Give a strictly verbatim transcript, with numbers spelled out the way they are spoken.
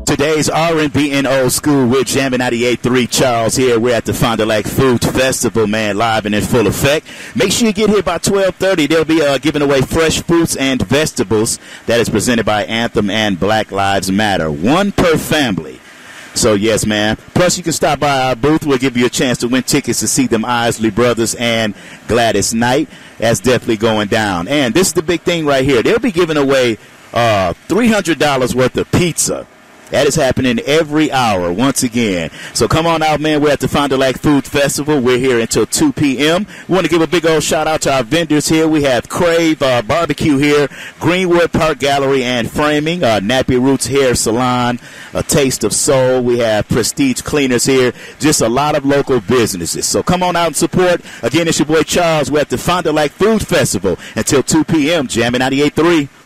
Today's R and B and Old School with Jammin' ninety-eight point three. Charles here. We're at the Fond du Lac Food Festival, man, live and in full effect. Make sure you get here by twelve thirty. They'll be uh, giving away fresh fruits and vegetables. That is presented by Anthem and Black Lives Matter. One per family. So, yes, man. Plus, you can stop by our booth. We'll give you a chance to win tickets to see them Isley Brothers and Gladys Knight. That's definitely going down. And this is the big thing right here. They'll be giving away uh, three hundred dollars worth of pizza. That is happening every hour once again. So come on out, man. We're at the Fond du Lac Food Festival. We're here until two p.m. We want to give a big old shout out to our vendors here. We have Crave uh, Barbecue here, Greenwood Park Gallery and Framing, uh, Nappy Roots Hair Salon, A Taste of Soul. We have Prestige Cleaners here. Just a lot of local businesses. So come on out and support. Again, it's your boy Charles. We're at the Fond du Lac Food Festival until two p.m. Jammin' ninety-eight point three.